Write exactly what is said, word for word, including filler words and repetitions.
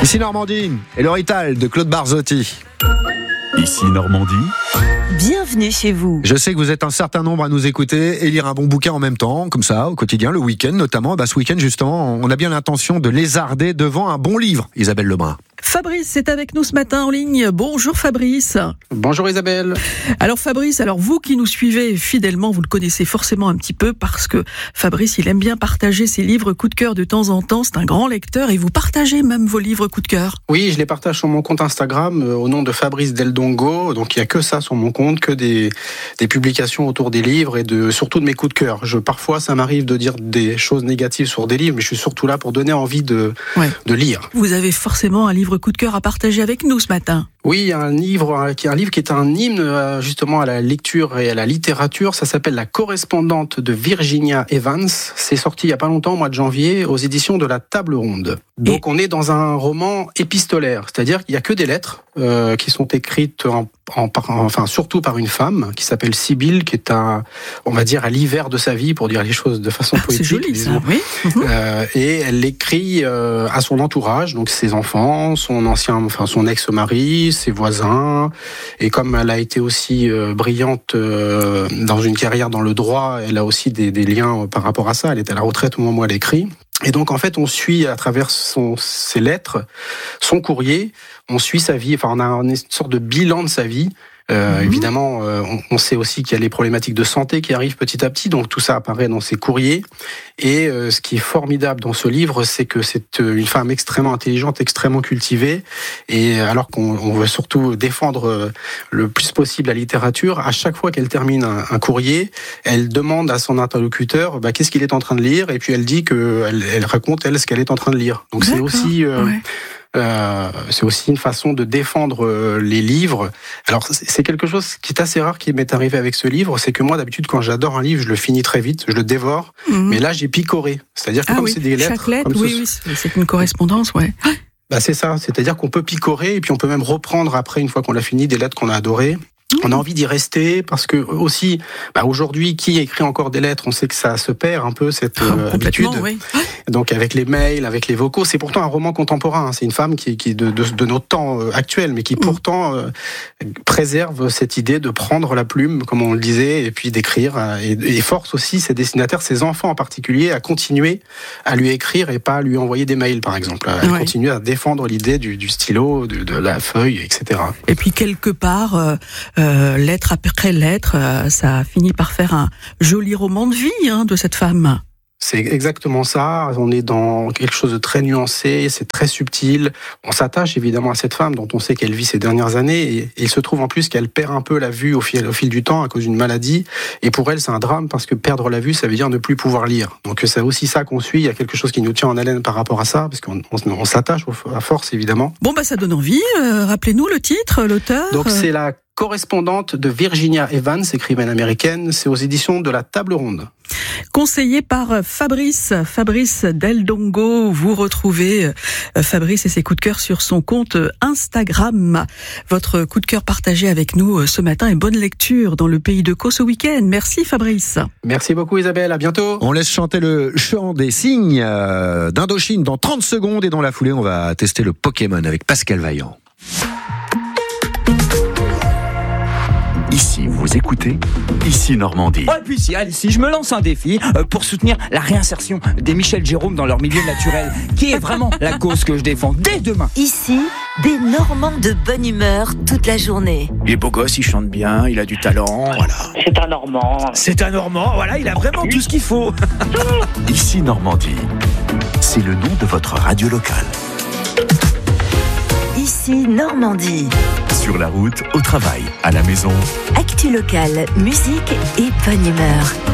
Ici Normandie et le Rital de Claude Barzotti. Ici Normandie. Bienvenue chez vous. Je sais que vous êtes un certain nombre à nous écouter et lire un bon bouquin en même temps, comme ça, au quotidien, le week-end notamment. Bah, ce week-end, justement, on a bien l'intention de lézarder devant un bon livre, Isabelle Lebrun. Fabrice est avec nous ce matin en ligne. Bonjour Fabrice. Bonjour Isabelle. Alors Fabrice, alors vous qui nous suivez fidèlement, vous le connaissez forcément un petit peu parce que Fabrice, il aime bien partager ses livres coup de cœur de temps en temps. C'est un grand lecteur et vous partagez même vos livres coup de cœur. Oui, je les partage sur mon compte Instagram euh, au nom de Fabrice Del Dongo. Donc il n'y a que ça sur mon compte, que des, des publications autour des livres et de, surtout de mes coups de cœur. Je, parfois, ça m'arrive de dire des choses négatives sur des livres, mais je suis surtout là pour donner envie de, ouais. de lire. Vous avez forcément un livre coup de cœur à partager avec nous ce matin. Oui, un livre qui est un livre qui est un hymne justement à la lecture et à la littérature. Ça s'appelle La correspondante de Virginia Evans. C'est sorti il y a pas longtemps, au mois de janvier, aux éditions de la Table Ronde. Donc et... on est dans un roman épistolaire, c'est-à-dire qu'il y a que des lettres euh, qui sont écrites en, en, en, enfin surtout par une femme qui s'appelle Sibylle, qui est un, on va dire à l'hiver de sa vie, pour dire les choses de façon poétique. C'est joli, disons. ça, oui. Euh, et elle l'écrit euh, à son entourage, donc ses enfants, son ancien, enfin son ex-mari, ses voisins. Et comme elle a été aussi euh, brillante euh, dans une carrière dans le droit, elle a aussi des, des liens par rapport à ça. Elle est à la retraite au moment où elle écrit. Et donc, en fait, on suit à travers son, ses lettres, son courrier, on suit sa vie, enfin, on a une sorte de bilan de sa vie. Euh, mmh. Évidemment, euh, on, on sait aussi qu'il y a les problématiques de santé qui arrivent petit à petit, donc tout ça apparaît dans ses courriers. Et euh, ce qui est formidable dans ce livre, c'est que c'est une femme extrêmement intelligente, extrêmement cultivée, et alors qu'on on veut surtout défendre le plus possible la littérature, à chaque fois qu'elle termine un, un courrier, elle demande à son interlocuteur bah, qu'est-ce qu'il est en train de lire, et puis elle dit que elle, elle raconte elle ce qu'elle est en train de lire. Donc D'accord. c'est aussi euh, ouais. Euh, c'est aussi une façon de défendre euh, les livres. Alors c'est quelque chose qui est assez rare qui m'est arrivé avec ce livre, c'est que moi d'habitude quand j'adore un livre, je le finis très vite, je le dévore, mmh. mais là j'ai picoré. C'est-à-dire que ah, comme oui. c'est des lettres, chaque lettre, comme oui, ce... oui, c'est une correspondance, ouais. Bah c'est ça, c'est-à-dire qu'on peut picorer et puis on peut même reprendre après une fois qu'on l'a fini des lettres qu'on a adorées. On a envie d'y rester parce que aussi, bah aujourd'hui, qui écrit encore des lettres, on sait que ça se perd un peu cette euh, habitude. Oui. Donc avec les mails, avec les vocaux, c'est pourtant un roman contemporain. Hein. C'est une femme qui, qui de, de, de notre temps euh, actuel, mais qui pourtant euh, préserve cette idée de prendre la plume, comme on le disait, et puis d'écrire euh, et, et force aussi ses destinataires, ses enfants en particulier, à continuer à lui écrire et pas à lui envoyer des mails, par exemple. À ouais. continuer à défendre l'idée du, du stylo, de, de la feuille, et cetera. Et puis quelque part. Euh... Euh, lettre après lettre, euh, ça a fini par faire un joli roman de vie hein, de cette femme. C'est exactement ça, on est dans quelque chose de très nuancé, c'est très subtil. On s'attache évidemment à cette femme dont on sait qu'elle vit ces dernières années et, et il se trouve en plus qu'elle perd un peu la vue au fil, au fil du temps à cause d'une maladie. Et pour elle, c'est un drame parce que perdre la vue, ça veut dire ne plus pouvoir lire. Donc c'est aussi ça qu'on suit, il y a quelque chose qui nous tient en haleine par rapport à ça, parce qu'on on, on s'attache à force évidemment. Bon bah ça donne envie, euh, rappelez-nous le titre, l'auteur. Donc c'est la correspondante de Virginia Evans, écrivaine américaine, c'est aux éditions de la Table Ronde. Conseillé par Fabrice, Fabrice Del Dongo. Vous retrouvez Fabrice et ses coups de cœur sur son compte Instagram. Votre coup de cœur partagé avec nous ce matin et bonne lecture dans le pays de Caux ce week-end. Merci Fabrice. Merci beaucoup Isabelle, à bientôt. On laisse chanter le chant des signes d'Indochine dans trente secondes et dans la foulée on va tester le Pokémon avec Pascal Vaillant. Ici, vous écoutez Ici Normandie. Ouais, puis si, allez, si je me lance un défi euh, pour soutenir la réinsertion des Michel Jérôme dans leur milieu naturel, qui est vraiment la cause que je défends dès demain. Ici, des Normands de bonne humeur toute la journée. Il est beau gosse, il chante bien, il a du talent, voilà. C'est un Normand. C'est un Normand, voilà, il a vraiment tout ce qu'il faut. Ici Normandie, c'est le nom de votre radio locale. Ici Normandie. Sur la route, au travail, à la maison. Actu locale, musique et bonne humeur.